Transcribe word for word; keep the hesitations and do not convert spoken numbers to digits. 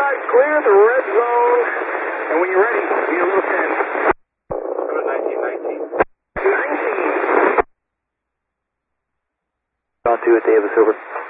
side clear, the red zone. And when you're ready, be a little ten. Number nineteen nineteen. nineteen. On two at Davis, over.